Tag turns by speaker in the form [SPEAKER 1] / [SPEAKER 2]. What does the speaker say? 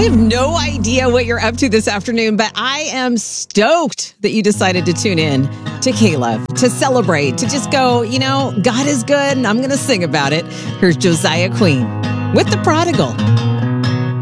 [SPEAKER 1] have no idea what you're up to this afternoon, but I am stoked that you decided to tune in to K-Love, to celebrate, to just go, God is good, and I'm going to sing about it. Here's Josiah Queen with The Prodigal.